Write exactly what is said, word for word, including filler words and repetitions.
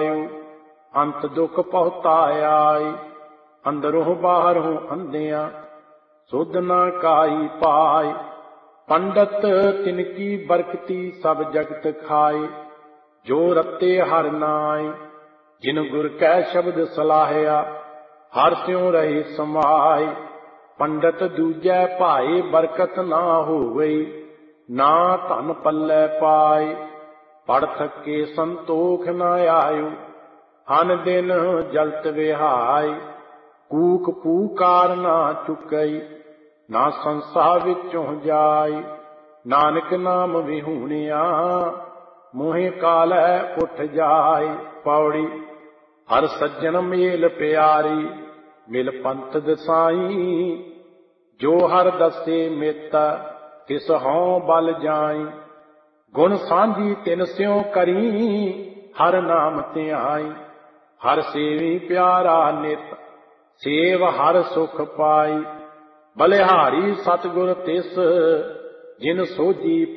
ਆਇਓ, ਅੰਤ ਦੁਖ ਪਹੁੰਚਾਇ। ਅੰਦਰੋਂ ਬਾਹਰੋਂ ਅੰਧਿਆਂ ਸੁਧ ਨਾ ਕਾਈ ਪਾਏ। ਪੰਡਤ ਤਿਨ ਕੀ ਬਰਕਤੀ ਸਭ ਜਗਤ ਖਾਏ। ਜੋ ਰਤੇ ਹਰ ਨਾਏ ਜਿਨ ਗੁਰ ਕੈ ਸ਼ਬਦ ਸਲਾਹਿਆ। ਹਰ ਸਿਉ ਰਹੇ ਸਮਾਏ। ਪੰਡਤ ਦੂਜੈ ਭਾਏ ਬਰਕਤ ਨਾ ਹੋਵਈ। ਨਾ ਧਨ ਪੱਲੇ ਪਾਏ। ਪੜ ਥਕੇ ਸੰਤੋਖ ਨਾ ਆਇਓ। ਅਨ ਦਿਨ ਜਲਤ ਵਿਹਾਏ। ਕੂਕ ਪੂਕਾਰ ਨਾ ਚੁਕਈ। ਨਾ ਸੰਸਾਰ ਵਿੱਚੋਂ ਜਾਏ। ਨਾਨਕ ਨਾਮ ਵਿਹੂਣਿਆ ਮੋਹਿ ਕਾਲੈ ਉੱਠ ਜਾਏ। ਪੌੜੀ। ਹਰ ਸੱਜਣ ਮੇਲ ਪਿਆਰੀ ਮਿਲ ਪੰਥ ਦਸਾਈ। ਜੋ ਹਰ ਦਸੇ ਮਿਤ ਤਿਸ ਹਉ ਬਲ ਜਾਈ। ਗੁਣ ਸਾਂਝੀ ਤਿਨ ਸਿਉ ਕਰੀ ਹਰ ਨਾਮ ਧਿਆਈ। ਹਰ ਸੇਵੀ ਪਿਆਰਾ ਨਿਤ ਸੇਵ ਹਰ ਸੁਖ ਪਾਈ। ਬਲਿਹਾਰੀ ਸਤਿਗੁਰ ਤਿਸ ਜਿਨ ਸੋਝੀ